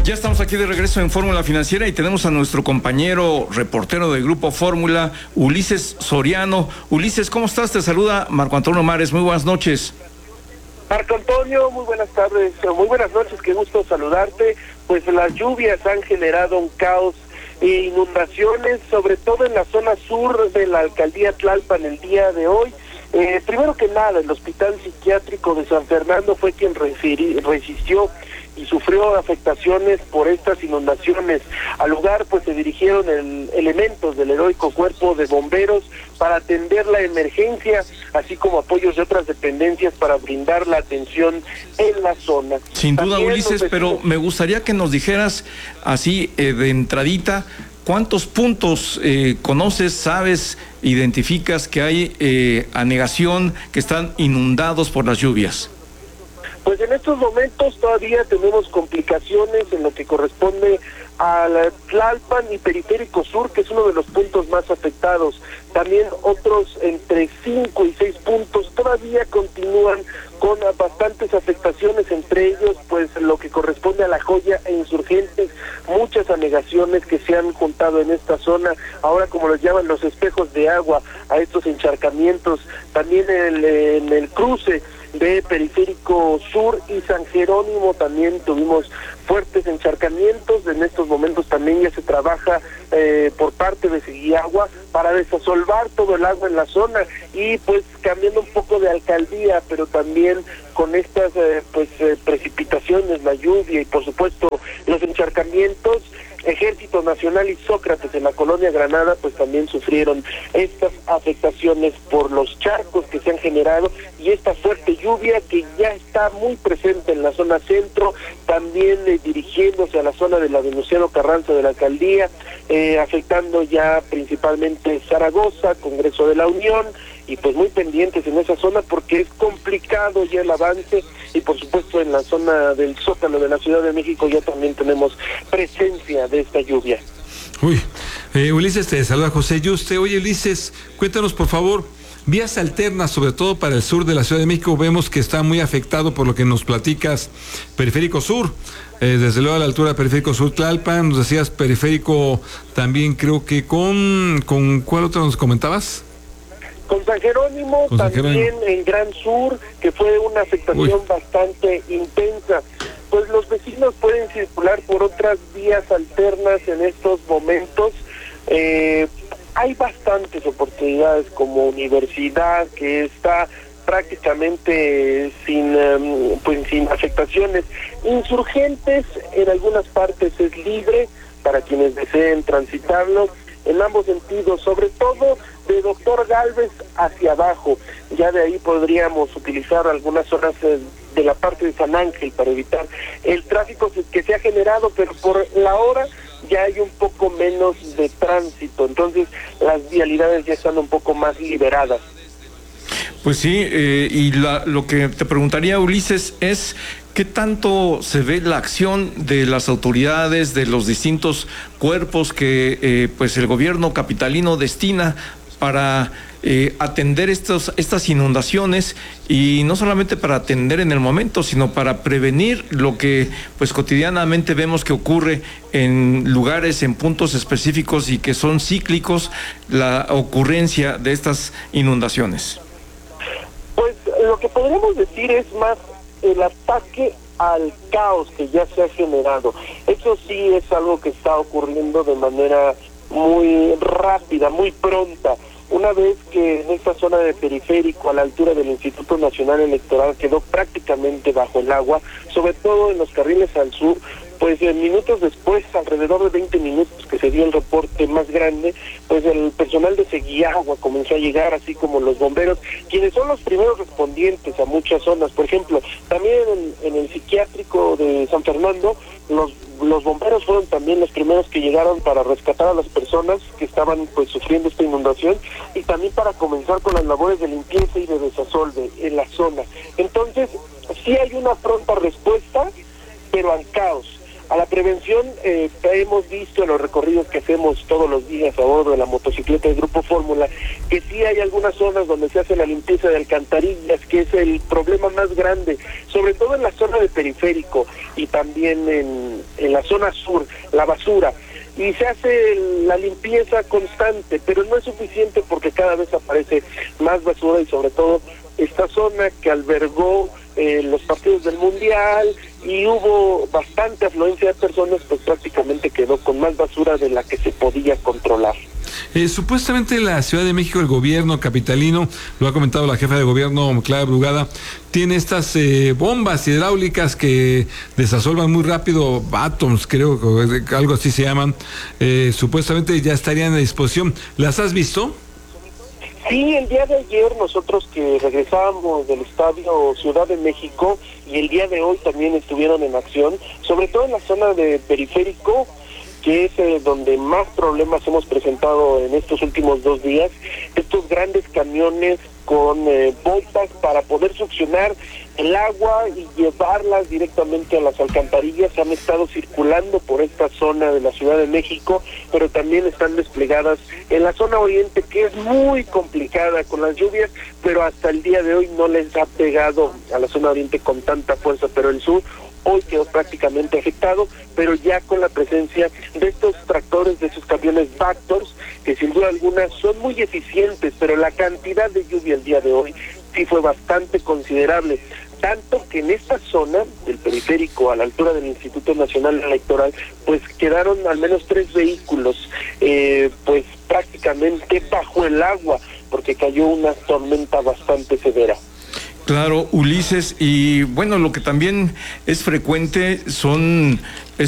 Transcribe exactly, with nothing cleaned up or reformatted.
Ya estamos aquí de regreso en Fórmula Financiera y tenemos a nuestro compañero reportero del Grupo Fórmula, Ulises Soriano. Ulises, ¿cómo estás? Te saluda Marco Antonio Mares. Muy buenas noches. Marco Antonio, muy buenas tardes, muy buenas noches, qué gusto saludarte. Pues las lluvias han generado un caos e inundaciones, sobre todo en la zona sur de la alcaldía Tlalpan el día de hoy. Eh, primero que nada, el Hospital Psiquiátrico de San Fernando fue quien refiri, resistió y sufrió afectaciones por estas inundaciones. Al lugar pues se dirigieron el, elementos del heroico cuerpo de bomberos para atender la emergencia, así como apoyos de otras dependencias para brindar la atención en la zona. Sin duda, Ulises, vecinos... pero me gustaría que nos dijeras así eh, de entradita, ¿cuántos puntos eh, conoces, sabes, identificas que hay eh, anegación, que están inundados por las lluvias? Pues en estos momentos todavía tenemos complicaciones en lo que corresponde al Tlalpan y Periférico Sur, que es uno de los puntos más afectados. También otros entre cinco y seis puntos todavía continúan con bastantes afectaciones, entre ellos pues lo que corresponde a La Joya e Insurgentes, muchas anegaciones que se han juntado en esta zona, ahora como los llaman los espejos de agua, a estos encharcamientos, también el, en el cruce de Periférico Sur y San Jerónimo también tuvimos fuertes encharcamientos. En estos momentos también ya se trabaja eh, por parte de Seguiagua para desasolvar todo el agua en la zona y pues cambiando un poco de alcaldía, pero también con estas eh, pues eh, precipitaciones, la lluvia y por supuesto los encharcamientos, Ejército Nacional y Sócrates en la colonia Granada pues también sufrieron estas afectaciones por los charcos que se han generado y esta fuerte lluvia que ya está muy presente en la zona centro, también eh, dirigiéndose a la zona de la Venustiano Carranza de la alcaldía, eh, afectando ya principalmente Zaragoza, Congreso de la Unión, y pues muy pendientes en esa zona porque es complicado ya el avance y por supuesto en la zona del Zócalo de la Ciudad de México ya también tenemos presencia de esta lluvia. Uy, eh, Ulises, te saluda José Yuste. Oye, Ulises, cuéntanos por favor, vías alternas, sobre todo para el sur de la Ciudad de México, vemos que está muy afectado por lo que nos platicas, Periférico Sur, eh, desde luego a la altura de Periférico Sur Tlalpan, nos decías Periférico también creo que con, con ¿cuál otro nos comentabas? Con San Jerónimo, Con San también Jerónimo. En Gran Sur, que fue una afectación Uy. bastante intensa. Pues los vecinos pueden circular por otras vías alternas en estos momentos. Eh, hay bastantes oportunidades como Universidad, que está prácticamente sin um, pues sin afectaciones. Insurgentes en algunas partes es libre para quienes deseen transitarlo en ambos sentidos, sobre todo de Doctor Gálvez hacia abajo. Ya de ahí podríamos utilizar algunas zonas eh, de la parte de San Ángel para evitar el tráfico que se ha generado, pero por la hora ya hay un poco menos de tránsito, entonces las vialidades ya están un poco más liberadas. Pues sí, eh, y la, lo que te preguntaría, Ulises, es ¿qué tanto se ve la acción de las autoridades, de los distintos cuerpos que eh, pues el gobierno capitalino destina para eh, atender estos, estas inundaciones, y no solamente para atender en el momento, sino para prevenir lo que pues cotidianamente vemos que ocurre en lugares, en puntos específicos y que son cíclicos, la ocurrencia de estas inundaciones? Pues lo que podríamos decir es más el ataque al caos que ya se ha generado. Eso sí es algo que está ocurriendo de manera muy rápida, muy pronta. Una vez que en esta zona de Periférico, a la altura del Instituto Nacional Electoral, quedó prácticamente bajo el agua, sobre todo en los carriles al sur, pues en minutos después, alrededor de veinte minutos que se dio el reporte más grande, pues el personal de Seguiagua comenzó a llegar, así como los bomberos, quienes son los primeros respondientes a muchas zonas. Por ejemplo, también en, en el psiquiátrico de San Fernando, los los bomberos fueron también los primeros que llegaron para rescatar a las personas que estaban pues sufriendo esta inundación y también para comenzar con las labores de limpieza y de desasolve en la zona. Entonces, sí hay una pronta respuesta, pero al caos. A la prevención, eh, hemos visto en los recorridos que hacemos todos los días a bordo de la motocicleta del Grupo Fórmula, que sí hay algunas zonas donde se hace la limpieza de alcantarillas, que es el problema más grande, sobre todo en la zona de periférico y también en, en la zona sur, la basura. Y se hace la limpieza constante, pero no es suficiente porque cada vez aparece más basura y sobre todo esta zona que albergó eh, los partidos del Mundial y hubo bastante afluencia de personas, pues prácticamente quedó con más basura de la que se podía controlar. Eh, supuestamente la Ciudad de México, el gobierno capitalino, lo ha comentado la jefa de gobierno, Clara Brugada, tiene estas eh, bombas hidráulicas que desasolvan muy rápido átomos, creo que algo así se llaman, eh, supuestamente ya estarían a disposición. ¿Las has visto? Sí, el día de ayer nosotros que regresábamos del estadio Ciudad de México y el día de hoy también estuvieron en acción, sobre todo en la zona de periférico, que es eh, donde más problemas hemos presentado en estos últimos dos días, estos grandes camiones con eh, bombas para poder succionar el agua y llevarlas directamente a las alcantarillas. Han estado circulando por esta zona de la Ciudad de México, pero también están desplegadas en la zona oriente, que es muy complicada con las lluvias, pero hasta el día de hoy no les ha pegado a la zona oriente con tanta fuerza, pero el sur hoy quedó prácticamente afectado, pero ya con la presencia de estos tractores, de esos camiones Vactors, que sin duda alguna son muy eficientes, pero la cantidad de lluvia el día de hoy sí fue bastante considerable, tanto que en esta zona del periférico, a la altura del Instituto Nacional Electoral, pues quedaron al menos tres vehículos, eh, pues prácticamente bajo el agua, porque cayó una tormenta bastante severa. Claro, Ulises, y bueno, lo que también es frecuente son